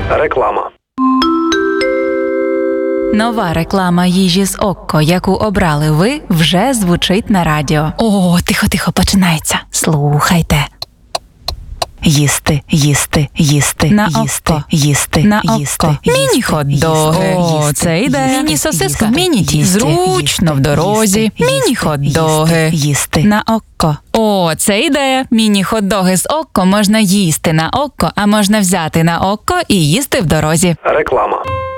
Реклама. Нова реклама їжі з Окко, яку обрали ви, вже звучить на радіо. О, тихо, починається. Слухайте. Їсти, їсти, їсти, на їсти, Окко. їсти, На їсти, Окко. Міні-хот-доги. О, це ідея. Міні-сосиска. Міні-тісті. Зручно в дорозі. Міні-хот-доги. Їсти. На Окко. О, це ідея. Міні-хот-доги з Окко можна їсти на Окко, а можна взяти на Окко і їсти в дорозі. Реклама.